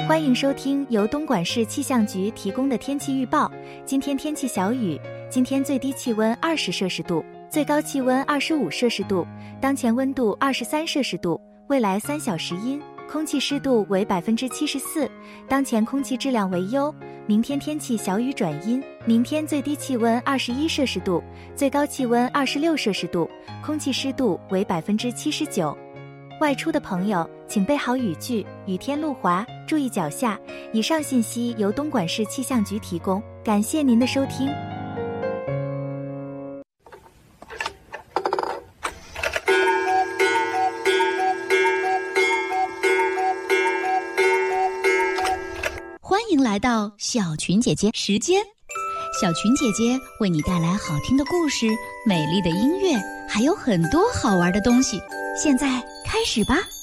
欢迎收听由东莞市气象局提供的天气预报。今天天气小雨，今天最低气温20摄氏度，最高气温25摄氏度，当前温度23摄氏度，未来3小时阴，空气湿度为74%，当前空气质量为优。明天天气小雨转阴，明天最低气温21摄氏度，最高气温26摄氏度，空气湿度为79%。外出的朋友请备好雨具，雨天路滑，注意脚下。以上信息由东莞市气象局提供，感谢您的收听。 欢迎来到小群姐姐时间，小群姐姐为你带来好听的故事、美丽的音乐，还有很多好玩的东西。现在开始吧。